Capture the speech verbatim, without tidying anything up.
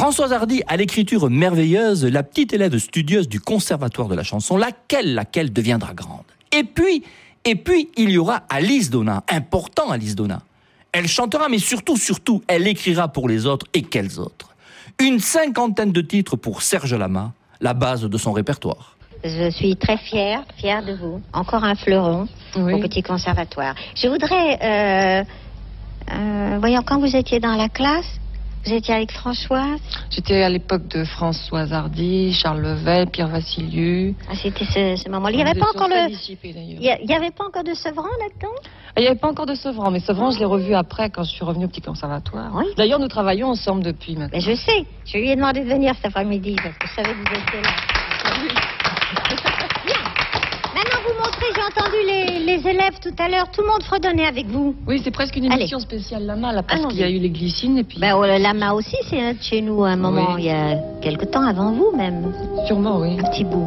Françoise Hardy a l'écriture merveilleuse, la petite élève studieuse du Conservatoire de la chanson, laquelle, laquelle deviendra grande. Et puis, et puis, il y aura Alice Donat, important Alice Donat. Elle chantera, mais surtout, surtout, elle écrira pour les autres, et quels autres. Une cinquantaine de titres pour Serge Lama, la base de son répertoire. Je suis très fière, fière de vous. Encore un fleuron Oui. au petit conservatoire. Je voudrais, euh, euh, voyons, quand vous étiez dans la classe, vous étiez avec Françoise. J'étais à l'époque de Françoise Hardy, Charles Level, Pierre Vassiliou. Ah, c'était ce, ce moment-là. Il n'y avait Ils pas sont encore très le, dissipés, d'ailleurs. il y a- il y avait pas encore de Sevran là-dedans. Ah, il n'y avait pas encore de Sevran, mais Sevran, je l'ai revu après quand je suis revenue au petit conservatoire. Oui. D'ailleurs, nous travaillons ensemble depuis maintenant. Mais je sais, je lui ai demandé de venir cet après-midi parce que je savais que vous étiez là. Bien. Maintenant, vous montrez, j'ai entendu les, les élèves tout à l'heure, tout le monde fredonnait avec vous. Oui, c'est presque une Allez. émission spéciale Lama, là, parce Allons-y. qu'il y a eu les glycines et puis... Ben, oh, le lama aussi, c'est un de chez nous à un moment, Oui. il y a quelque temps avant vous même, Sûrement, oui. un petit bout.